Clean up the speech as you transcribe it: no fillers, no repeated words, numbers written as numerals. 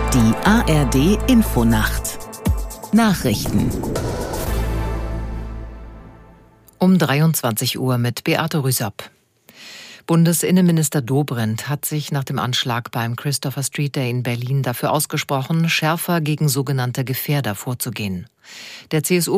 Die ARD Infonacht Nachrichten um 23 Uhr mit Beate Rüsop. Bundesinnenminister Dobrindt hat sich nach dem Anschlag beim Christopher Street Day in Berlin dafür ausgesprochen, schärfer gegen sogenannte Gefährder vorzugehen. Der CSU